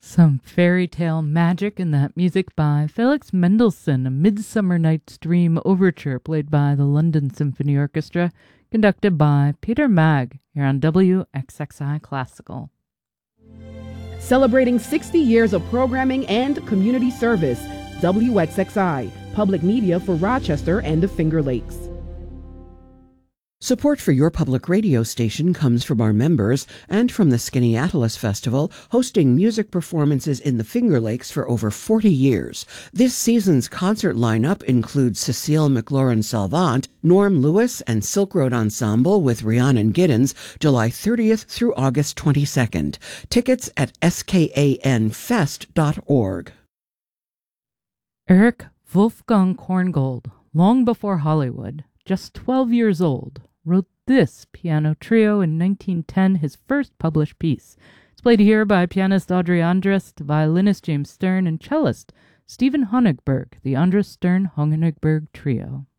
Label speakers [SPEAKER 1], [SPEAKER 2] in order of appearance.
[SPEAKER 1] Some fairy tale magic in that music by Felix Mendelssohn, a Midsummer Night's Dream overture played by the London Symphony Orchestra, conducted by Peter Mag, here on WXXI Classical.
[SPEAKER 2] Celebrating 60 years of programming and community service, WXXI, public media for Rochester and the Finger Lakes.
[SPEAKER 3] Support for your public radio station comes from our members and from the Skaneateles Festival, hosting music performances in the Finger Lakes for over 40 years. This season's concert lineup includes Cecile McLaurin-Salvant, Norm Lewis, and Silk Road Ensemble with Rhiannon Giddens, July 30th through August 22nd. Tickets at skanfest.org.
[SPEAKER 1] Eric Wolfgang Korngold, long before Hollywood, just 12 years old, wrote this piano trio in 1910, his first published piece. It's played here by pianist Audrey Andrist, violinist James Stern, and cellist Stephen Honigberg, the Andrist Stern Honigberg Trio.